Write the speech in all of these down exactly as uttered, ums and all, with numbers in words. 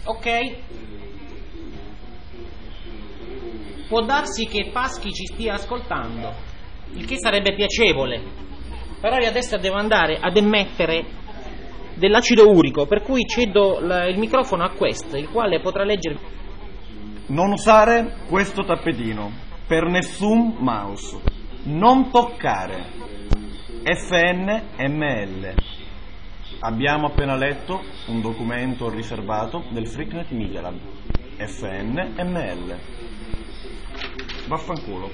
Ok. Può darsi che Paschi ci stia ascoltando, il che sarebbe piacevole, però io adesso devo andare ad emettere dell'acido urico, per cui cedo la, il microfono a questo, il quale potrà leggere. Non usare questo tappetino per nessun mouse. Non toccare. F N M L. Abbiamo appena letto un documento riservato del Freaknet Media Lab. F N M L. Vaffanculo.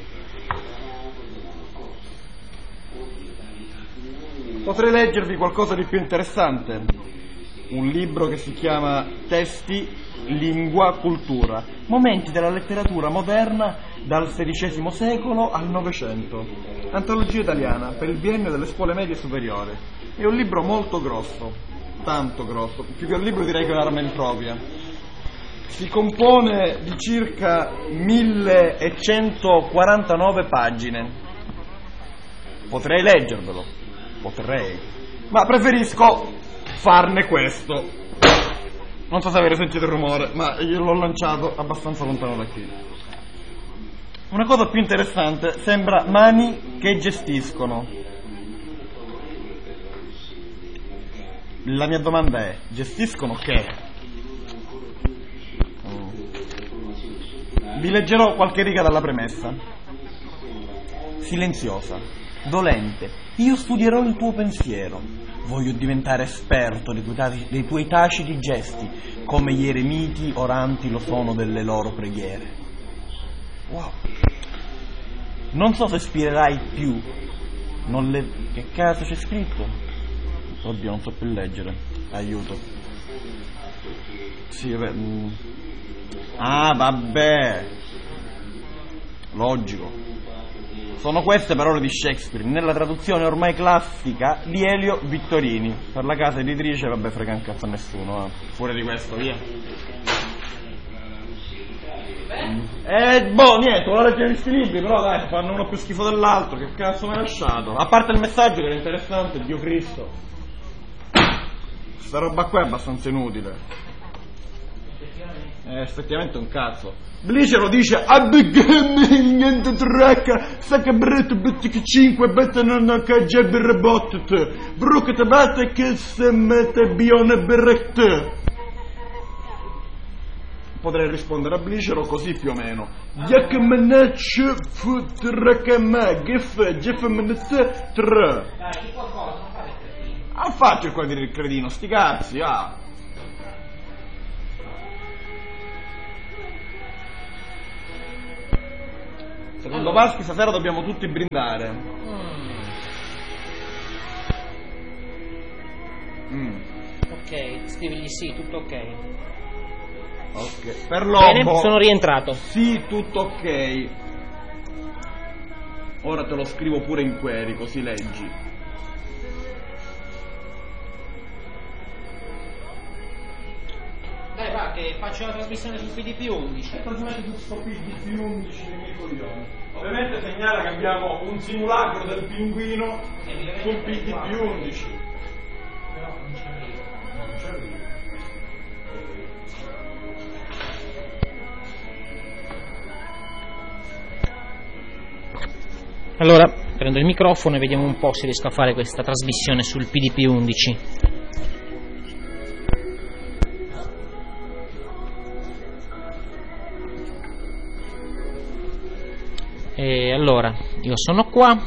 Potrei leggervi qualcosa di più interessante. Un libro che si chiama Testi, Lingua, Cultura. Momenti della letteratura moderna dal sedicesimo secolo al Novecento. Antologia italiana per il biennio delle scuole medie superiori. È un libro molto grosso, tanto grosso, più che un libro direi che è un'arma impropria. Si compone di circa millecentoquarantanove pagine. Potrei leggervelo, potrei, ma preferisco farne questo. Non so se avete sentito il rumore, ma io l'ho lanciato abbastanza lontano da qui. Una cosa più interessante, sembra mani che gestiscono. La mia domanda è, gestiscono che? Vi leggerò qualche riga dalla premessa. Silenziosa, dolente, io studierò il tuo pensiero. Voglio diventare esperto dei tuoi, taci, dei tuoi taciti gesti, come gli eremiti oranti lo sono delle loro preghiere. Wow. Non so se spirerai più. Non le... Che cazzo c'è scritto? Oddio, non so più leggere. Aiuto. Sì, vabbè. Mm. Ah, vabbè. Logico. Sono queste parole di Shakespeare nella traduzione ormai classica di Elio Vittorini. Per la casa editrice, vabbè, frega un cazzo a nessuno. Eh. Fuori di questo, via. Eh, boh, niente, volevo leggere questi libri, però dai, fanno uno più schifo dell'altro. Che cazzo mi hai lasciato? A parte il messaggio che era interessante, Dio Cristo. Sta roba qua è abbastanza inutile. Eh, effettivamente è un cazzo. Blicero dice niente tracca sacca bretto betti cinque betta non cagge berrebottet brucate batte che se mette bione berrette. Potrei rispondere a Blicero così più o meno. Yak menacce futracama gif gif menacce tre. Ah, faccio qua dire il cretino, sti cazzi, ah. Secondo Vaschi stasera dobbiamo tutti brindare. Mm. Ok, scrivigli sì, tutto ok. Ok, per Lobo. Bene, sono rientrato. Sì, tutto ok. Ora te lo scrivo pure in query, così leggi. Dai, va, che faccio la trasmissione sul P D P undici. La trasmissione su sto P D P undici dei miei coglioni. Ovviamente segnala che abbiamo un simulacro del pinguino sul P D P undici. Però non ci arrivo. No, non ci arrivo. Allora, prendo il microfono e vediamo un po' se riesco a fare questa trasmissione sul P D P undici. E allora, io sono qua.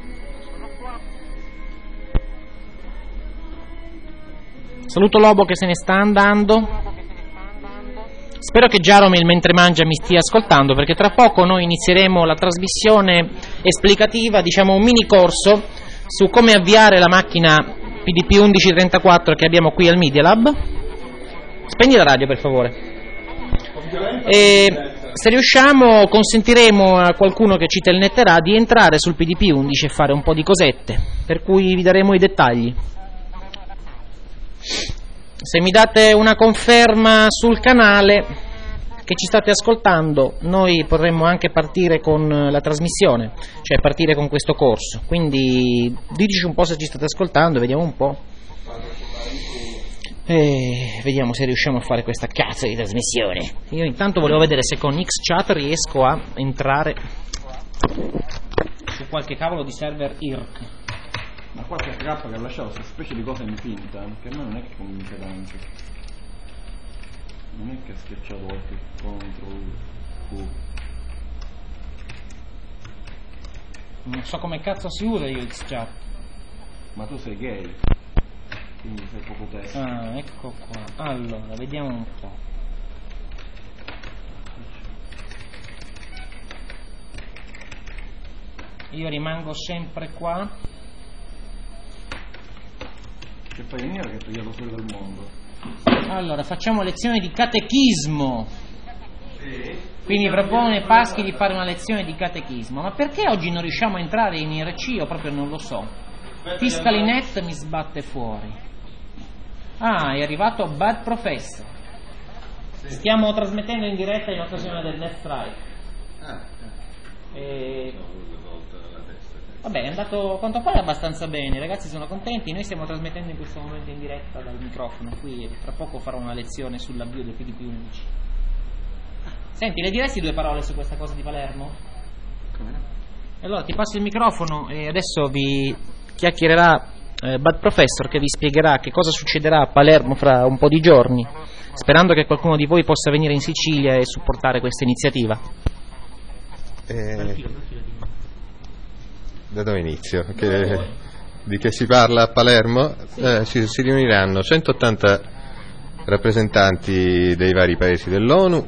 Saluto Lobo che se ne sta andando. Spero che Jaromil mentre mangia mi stia ascoltando, perché tra poco noi inizieremo la trasmissione esplicativa, diciamo un mini corso su come avviare la macchina P D P undici trentaquattro che abbiamo qui al Media Lab. Spegni la radio per favore. E se riusciamo consentiremo a qualcuno che ci telnetterà di entrare sul P D P undici e fare un po' di cosette, per cui vi daremo i dettagli. Se mi date una conferma sul canale che ci state ascoltando, noi potremmo anche partire con la trasmissione, cioè partire con questo corso. Quindi diteci un po' se ci state ascoltando, vediamo un po'. E vediamo se riusciamo a fare questa cazzo di trasmissione. Io intanto volevo vedere se con Xchat riesco a entrare su qualche cavolo di server I R C. Ma qualche H che ha lasciato questa specie di cosa infinita, che a me non è che convince tanto. Non è che ha schiacciato qualche control Q. Non so come cazzo si usa io Xchat. Ma tu sei gay, quindi sei poco testo. Ah, ecco qua. Allora, vediamo un po'. Io rimango sempre qua. Che fai venire che hai tagliato fuori dal mondo? Allora, facciamo lezione di catechismo. Sì. Quindi propone Paschi di fare una lezione di catechismo. Ma perché oggi non riusciamo a entrare in I R C? Io proprio non lo so. Fiscalinet mi sbatte fuori. Ah, è arrivato Bad Professor. Stiamo trasmettendo in diretta in occasione del Death Strike. E... Vabbè, è andato a quanto pare abbastanza bene, i ragazzi sono contenti, noi stiamo trasmettendo in questo momento in diretta dal microfono qui e tra poco farò una lezione sull'avvio dei P D P undici. Senti, le diresti due parole su questa cosa di Palermo? Come no? Allora ti passo il microfono e adesso vi chiacchiererà eh, Bad Professor che vi spiegherà che cosa succederà a Palermo fra un po' di giorni, sperando che qualcuno di voi possa venire in Sicilia e supportare questa iniziativa. Eh, da dove inizio? Che, di che si parla a Palermo? Eh, si, si riuniranno centottanta rappresentanti dei vari paesi dell'ONU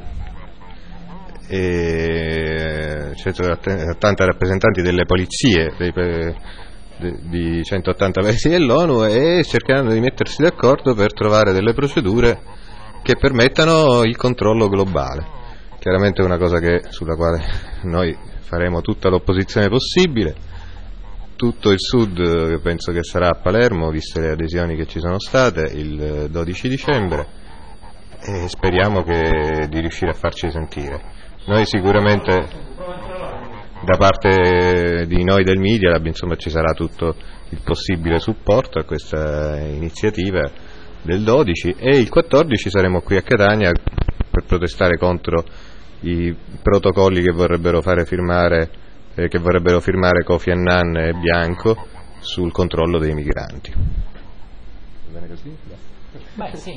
e centottanta rappresentanti delle polizie dei, de, di centottanta paesi dell'ONU e cercheranno di mettersi d'accordo per trovare delle procedure che permettano il controllo globale. Chiaramente è una cosa che, sulla quale noi faremo tutta l'opposizione possibile. Tutto il Sud penso che sarà a Palermo, viste le adesioni che ci sono state, il dodici dicembre, e speriamo che, di riuscire a farci sentire. Noi sicuramente, da parte di noi del Media Lab, insomma, ci sarà tutto il possibile supporto a questa iniziativa del dodici e il quattordici saremo qui a Catania per protestare contro i protocolli che vorrebbero fare firmare eh, che vorrebbero firmare Kofi Annan e Bianco sul controllo dei migranti. Va bene così? Beh, sì.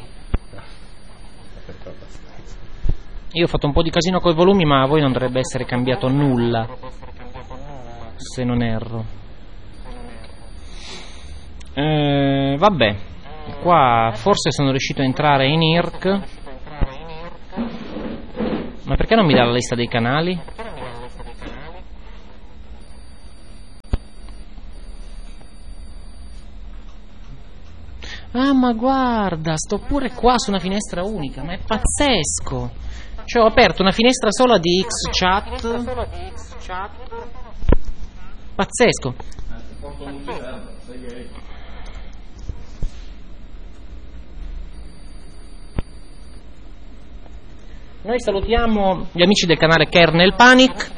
Io ho fatto un po' di casino coi volumi, ma a voi non dovrebbe essere cambiato nulla, se non erro. Eh, vabbè, qua forse sono riuscito a entrare in I R C. Ma perché non mi dà la lista dei canali? Ah, ma guarda, sto pure qua su una finestra unica, ma è pazzesco. Cioè, ho aperto una finestra sola di Xchat. Pazzesco. Noi salutiamo gli amici del canale Kernel Panic